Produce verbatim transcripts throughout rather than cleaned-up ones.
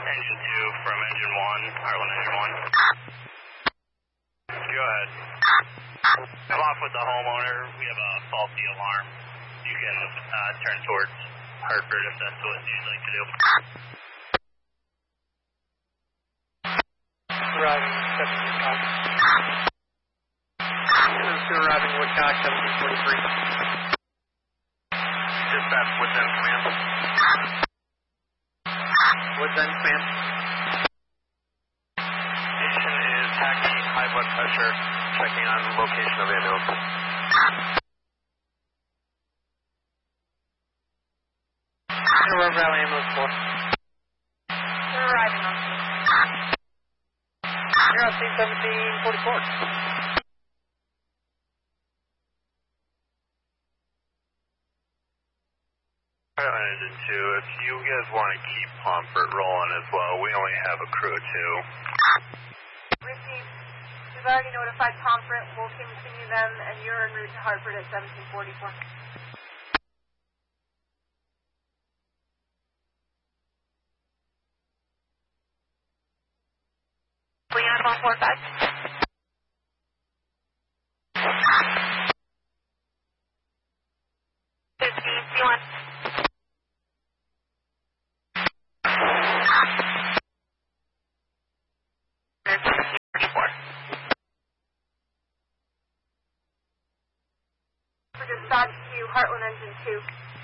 Engine two from engine one, Heartland engine one. Go ahead. I'm off with the homeowner. We have a faulty alarm. You can uh, turn towards Hartford if that's what you'd like to do. Arriving seventeen copy. This is arriving Woodcock seventeen forty-three. Dispatch within command. Within command. Station is Hackney, high blood pressure, checking on location of ambulance. Aurora Valley Ambulance four. We're arriving on scene. You're on scene seventeen forty-four. Heartland engine two, if you guys want to keep Pomfret rolling as well, we only have a crew of two. Received. We've already notified Pomfret. We'll continue them, and you're en route to Hartford at seventeen forty-four. Leon one four five. fifteen, C one. Dispatch to Heartland engine two.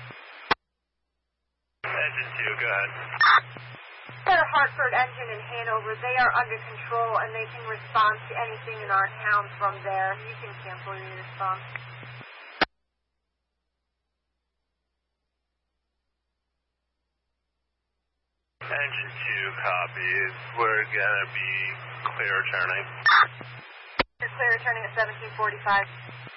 Engine two, go ahead. For Hartford engine in Hanover, they are under control and they can respond to anything in our town from there. You can cancel your response. Engine two copies. We're gonna be clear returning. You're clear returning at seventeen forty-five.